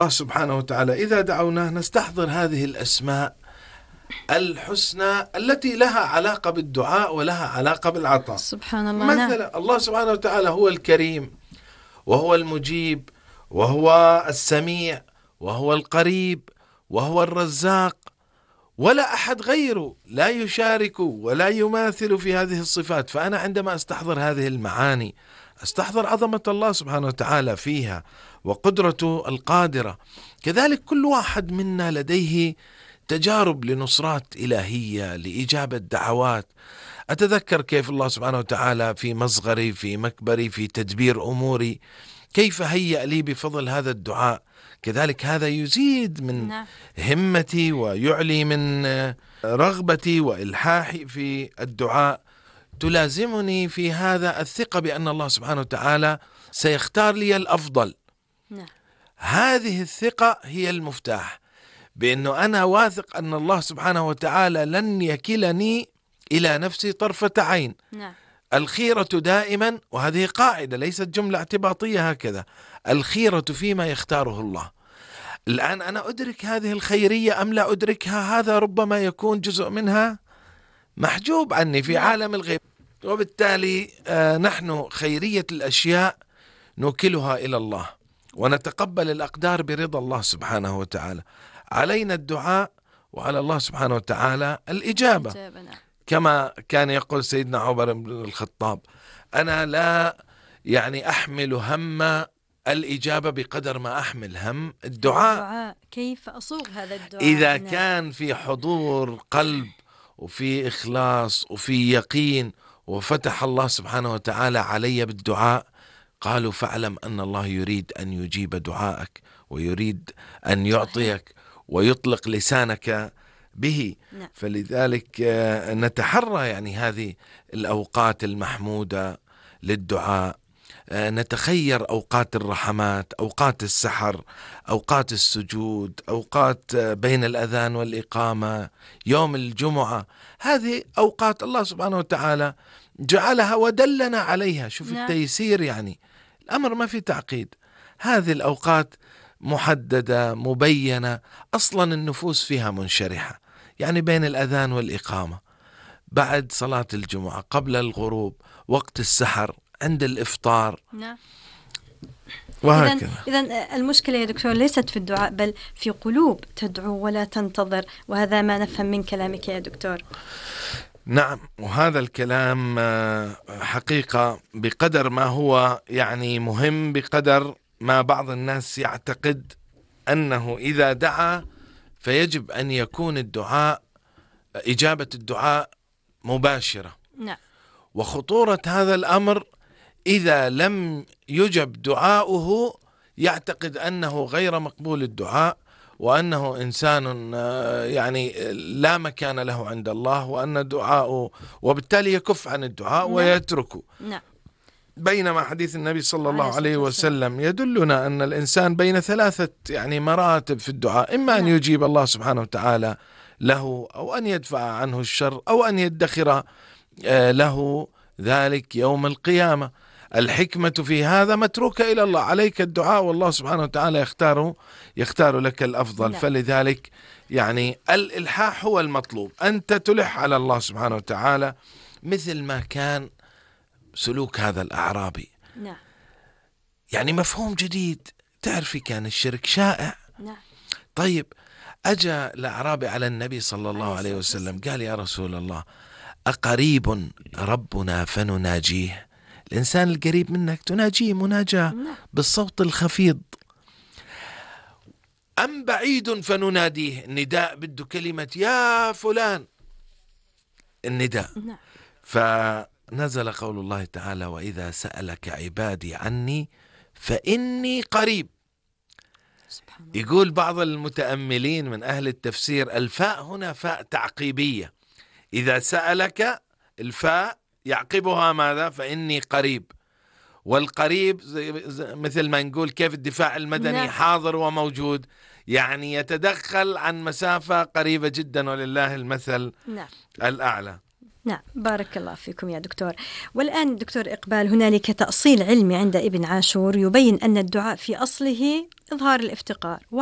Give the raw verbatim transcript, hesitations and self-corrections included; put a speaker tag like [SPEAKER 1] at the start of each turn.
[SPEAKER 1] الله سبحانه وتعالى إذا دعوناه نستحضر هذه الأسماء الحسنى التي لها علاقة بالدعاء ولها علاقة بالعطاء.
[SPEAKER 2] سبحان الله.
[SPEAKER 1] مثلا
[SPEAKER 2] نعم.
[SPEAKER 1] الله سبحانه وتعالى هو الكريم، وهو المجيب، وهو السميع، وهو القريب، وهو الرزاق، ولا أحد غيره لا يشارك ولا يماثل في هذه الصفات. فأنا عندما أستحضر هذه المعاني أستحضر عظمة الله سبحانه وتعالى فيها وقدرته القادرة. كذلك كل واحد منا لديه تجارب لنصرات إلهية لإجابة دعوات. أتذكر كيف الله سبحانه وتعالى في مصغري في مكبري في تدبير أموري كيف هيأ لي بفضل هذا الدعاء. كذلك هذا يزيد من همتي ويعلي من رغبتي وإلحاحي في الدعاء. تلازمني في هذا الثقة بأن الله سبحانه وتعالى سيختار لي الأفضل.
[SPEAKER 2] نعم.
[SPEAKER 1] هذه الثقة هي المفتاح، بأنه أنا واثق أن الله سبحانه وتعالى لن يكلني إلى نفسي طرفة عين.
[SPEAKER 2] نعم.
[SPEAKER 1] الخيرة دائما، وهذه قاعدة ليست جملة اعتباطية هكذا، الخيرة فيما يختاره الله. الآن أنا أدرك هذه الخيرية أم لا أدركها، هذا ربما يكون جزء منها محجوب عني في عالم الغيب، وبالتالي آه نحن خيرية الأشياء نوكلها إلى الله ونتقبل الأقدار برضا الله سبحانه وتعالى. علينا الدعاء وعلى الله سبحانه وتعالى الإجابة. كما كان يقول سيدنا عمر بن الخطاب: أنا لا يعني أحمل هم الإجابة بقدر ما أحمل هم الدعاء.
[SPEAKER 2] الدعاء كيف أصوغ هذا الدعاء؟
[SPEAKER 1] إذا نعم. كان في حضور قلب وفي إخلاص وفي يقين وفتح الله سبحانه وتعالى علي بالدعاء، قالوا: فاعلم أن الله يريد أن يجيب دعائك ويريد أن يعطيك ويطلق لسانك به.
[SPEAKER 2] نعم.
[SPEAKER 1] فلذلك نتحرى يعني هذه الأوقات المحمودة للدعاء، نتخير أوقات الرحمات، أوقات السحر، أوقات السجود، أوقات بين الأذان والإقامة، يوم الجمعة. هذه أوقات الله سبحانه وتعالى جعلها ودلنا عليها. شوف
[SPEAKER 2] نعم.
[SPEAKER 1] التيسير، يعني الأمر ما في تعقيد. هذه الأوقات محددة مبينة، أصلا النفوس فيها منشرحة، يعني بين الأذان والإقامة، بعد صلاة الجمعة، قبل الغروب، وقت السحر، عند الإفطار.
[SPEAKER 2] نعم.
[SPEAKER 1] وهكذا.
[SPEAKER 2] إذن المشكلة يا دكتور ليست في الدعاء بل في قلوب تدعو ولا تنتظر، وهذا ما نفهم من كلامك يا دكتور.
[SPEAKER 1] نعم، وهذا الكلام حقيقة بقدر ما هو يعني مهم، بقدر ما بعض الناس يعتقد أنه إذا دعا فيجب أن يكون الدعاء، إجابة الدعاء مباشرة.
[SPEAKER 2] نعم.
[SPEAKER 1] وخطورة هذا الأمر إذا لم يجب دعاؤه يعتقد أنه غير مقبول الدعاء، وأنه إنسان يعني لا مكان له عند الله، وأن دعاؤه، وبالتالي يكف عن الدعاء ويتركه.
[SPEAKER 2] نعم.
[SPEAKER 1] بينما حديث النبي صلى الله عليه وسلم يدلنا أن الإنسان بين ثلاثة يعني مراتب في الدعاء: إما أن يجيب الله سبحانه وتعالى له، أو أن يدفع عنه الشر، أو أن يدخر له ذلك يوم القيامة. الحكمة في هذا متروكة إلى الله، عليك الدعاء والله سبحانه وتعالى يختار يختار لك الأفضل. فلذلك يعني الإلحاح هو المطلوب، أنت تلح على الله سبحانه وتعالى مثل ما كان سلوك هذا الأعرابي.
[SPEAKER 2] نعم.
[SPEAKER 1] يعني مفهوم جديد. تعرفي كان الشرك شائع.
[SPEAKER 2] نعم.
[SPEAKER 1] طيب أجا الأعرابي على النبي صلى الله عليه وسلم قال: يا رسول الله، أقريب ربنا فنناجيه؟ الإنسان القريب منك تناجيه مناجاة بالصوت الخفيض، أم بعيد فنناديه؟ النداء بده كلمة يا فلان، النداء. فنزل قول الله تعالى: وإذا سألك عبادي عني فإني قريب. يقول بعض المتأملين من أهل التفسير: الفاء هنا فاء تعقيبية، إذا سألك الفاء يعقبها ماذا؟ فإني قريب. والقريب مثل ما نقول كيف الدفاع المدني نعم. حاضر وموجود، يعني يتدخل عن مسافة قريبة جدا، ولله المثل نعم. الأعلى.
[SPEAKER 2] نعم، بارك الله فيكم يا دكتور. والآن دكتور إقبال، هنالك تأصيل علمي عند ابن عاشور يبين أن الدعاء في أصله إظهار الافتقار